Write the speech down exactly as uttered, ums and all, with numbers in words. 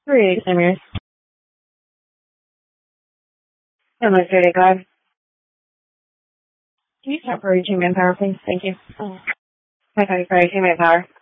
Three Samir. I'm a thirty God. Can you stop for reaching manpower, please? Thank you. Oh. I thought you were reaching manpower.